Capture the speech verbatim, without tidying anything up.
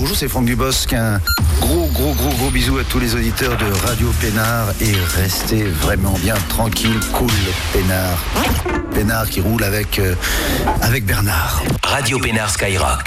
bonjour, c'est Franck Dubosc. Un gros, gros, gros, gros bisou à tous les auditeurs de Radio Pénard et restez vraiment bien tranquille, cool, Pénard. Pénard qui roule avec, euh, avec Bernard. Radio Pénard Skyrock.